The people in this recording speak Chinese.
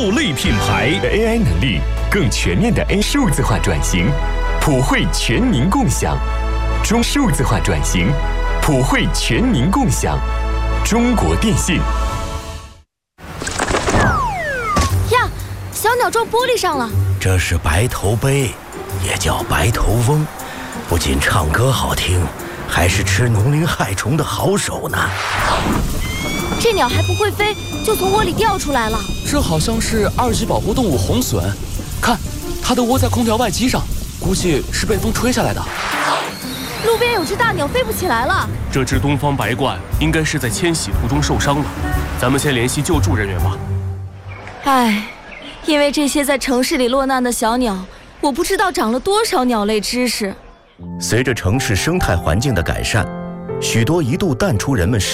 肉类品牌。AI 能力更全面的数字化转型，普惠全民共享。数字化转型，普惠全民共享。中国电信。 呀，小鸟撞玻璃上了。 这是白头鹎，也叫白头翁，不仅唱歌好听，还是吃农林害虫的好手呢。 这鸟还不会飞，就从窝里掉出来了。 这好像是2级保护动物红隼，看，它的窝在空调外机上，估计是被风吹下来的。 路边有只大鸟飞不起来了。 这只东方白鹳应该是在迁徙途中受伤了，咱们先联系救助人员吧。 唉，因为这些在城市里落难的小鸟，我不知道长了多少鸟类知识。 随着城市生态环境的改善，许多一度淡出人们视